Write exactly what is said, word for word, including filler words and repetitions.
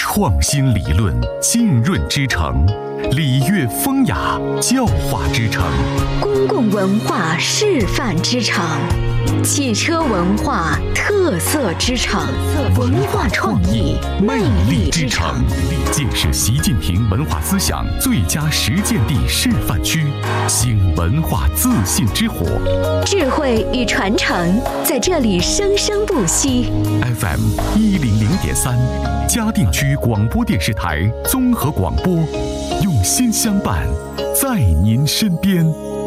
创新理论浸润之城，礼乐风雅教化之城， 公共文化示范之城，汽车文化特色之城，文化创意魅力之城， 建设习近平文化思想最佳实践地示范区，兴文化自信之火， 智慧与传承在这里生生不息。 F M 一零零点三，嘉定区广播电视台综合广播，用心相伴，在您身边。